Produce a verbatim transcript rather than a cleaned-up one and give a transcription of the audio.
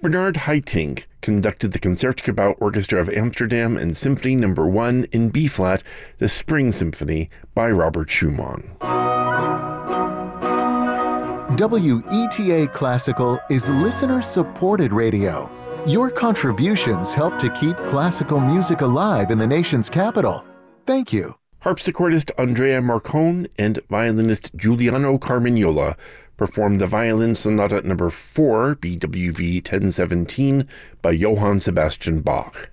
Bernard Haitink conducted the Concertgebouw Orchestra of Amsterdam and Symphony Number one in B-flat, the Spring Symphony by Robert Schumann. W E T A Classical is listener-supported radio. Your contributions help to keep classical music alive in the nation's capital. Thank you. Harpsichordist Andrea Marcone and violinist Giuliano Carmignola performed the Violin Sonata Number four, B W V ten seventeen, by Johann Sebastian Bach.